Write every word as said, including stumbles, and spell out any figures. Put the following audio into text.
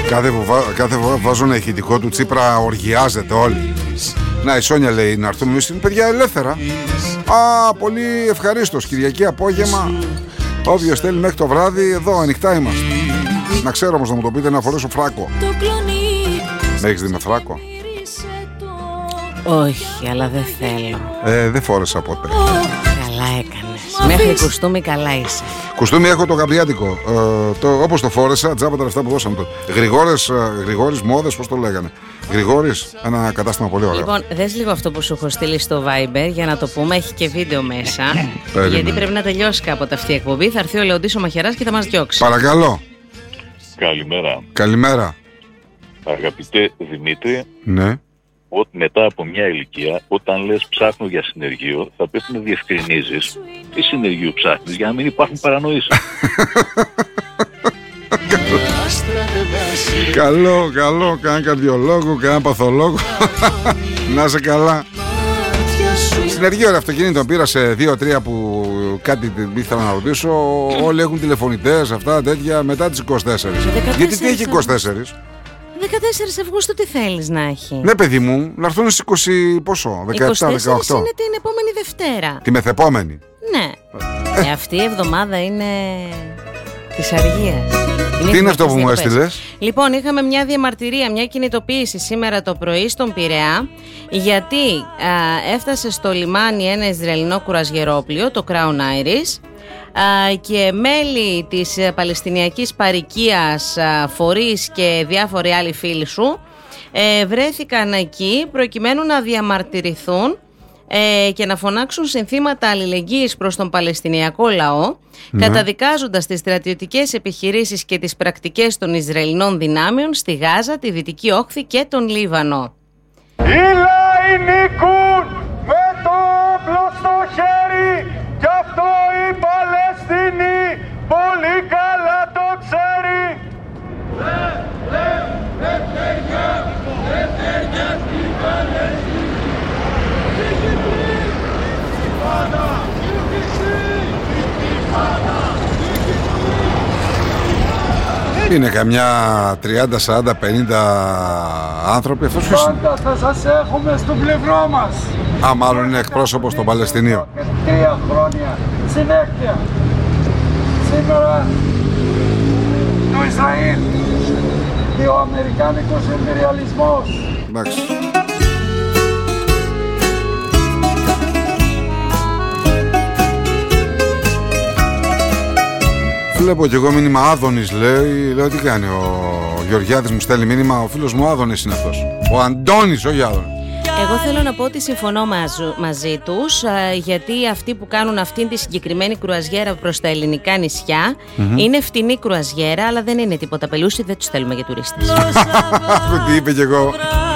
Κάθε φορά κάθε βάζω ένα ηχητικό του Τσίπρα, οργιάζεται όλοι. Να, η Σόνια λέει να έρθουμε εμείς, είναι παιδιά ελεύθερα. Α, πολύ ευχαρίστως. Κυριακή απόγευμα. Όποιος θέλει μέχρι το βράδυ, εδώ ανοιχτά είμαστε. Να ξέρω όμως να μου το πείτε να φορέσω φράκο. Με έχεις δει με φράκο? Όχι, αλλά δεν θέλω. Ε, δεν φόρεσα ποτέ. Καλά έκανες. Μέχρι κουστούμι καλά είσαι. Κουστούμι έχω το γαμπριάτικο. Ε, το, όπως το φόρεσα, τζάμπα τα λεφτά που δώσαμε τότε. Γρηγόρες, Γρηγόρης Μόδες, πώς το λέγανε. Γρηγόρης, ένα κατάστημα πολύ ωραίο. Λοιπόν, δες λίγο αυτό που σου έχω στείλει στο Viber για να το πούμε. Έχει και βίντεο μέσα. Γιατί πρέπει να τελειώσει κάποτε αυτή η εκπομπή. Θα έρθει ο Λεοντής ο Μαχαιράς και θα μας διώξει. Παρακαλώ. Καλημέρα. Καλημέρα. Αγαπητέ Δημήτρη. Ναι. Ότι μετά από μια ηλικία, όταν λες ψάχνω για συνεργείο, θα πρέπει να διευκρινίζεις τι συνεργείο ψάχνεις για να μην υπάρχουν παρανοήσεις. Καλό, καλό, κανένα καρδιολόγο, κανένα παθολόγο. Να είσαι καλά. Συνεργείο ρε αυτοκίνητο πήρα σε δύο τρία που κάτι ήθελα να ρωτήσω. Όλοι έχουν τηλεφωνητές, αυτά τέτοια μετά τις είκοσι τέσσερις. Γιατί τι έχει είκοσι τέσσερις? δεκατέσσερις Αυγούστου τι θέλεις να έχει? Ναι παιδί μου, να έρθουν στις είκοσι πόσο, δεκαεπτά δεκαοκτώ. είκοσι τέσσερις είναι την επόμενη Δευτέρα. Τη μεθεπόμενη. Ναι. ε, Αυτή η εβδομάδα είναι της αργίας. Είναι τι είναι αυτό που μου έστειλες? Λοιπόν, είχαμε μια διαμαρτυρία, μια κινητοποίηση σήμερα το πρωί στον Πειραιά, γιατί α, έφτασε στο λιμάνι ένα Ισραηλινό κουρασγερόπλοιο, το Crown Iris, και μέλη της Παλαιστινιακής Παροικίας, φορείς και διάφοροι άλλοι φίλοι σου βρέθηκαν εκεί προκειμένου να διαμαρτυρηθούν και να φωνάξουν συνθήματα αλληλεγγύης προς τον Παλαιστινιακό λαό, ναι, καταδικάζοντας τις στρατιωτικές επιχειρήσεις και τις πρακτικές των Ισραηλινών δυνάμεων στη Γάζα, τη Δυτική Όχθη και τον Λίβανο. Οι λαοί νικούν με το όπλο στο χέρι, κι αυτό η Παλαιστίνη πολύ καλά το ξέρει. Λε, λε, λευτεριά, λευτεριά στην Παλαιστίνη. Είναι καμιά τριάντα, σαράντα, πενήντα άνθρωποι. Αυτός ποιος είναι? Πάντα θα σας έχουμε στο πλευρό μας. Α, μάλλον είναι εκπρόσωπος των Παλαιστινίων. Τρία χρόνια συνέχεια. Σήμερα το Ισραήλ και ο Αμερικάνικος ιμπεριαλισμός. Εντάξει. Βλέπω κι εγώ μήνυμα Άδωνης, λέει. Λέω τι κάνει ο Γεωργιάδης, μου στέλνει μήνυμα. Ο φίλος μου Άδωνης είναι αυτός. Ο Αντώνης, όχι Άδωνης. Εγώ θέλω να πω ότι συμφωνώ μαζ, μαζί τους, γιατί αυτοί που κάνουν αυτήν τη συγκεκριμένη κρουαζιέρα προς τα ελληνικά νησιά mm-hmm. είναι φτηνή κρουαζιέρα, αλλά δεν είναι τίποτα πελούσι, δεν τους θέλουμε για τουρίστες. Τι είπε κι εγώ.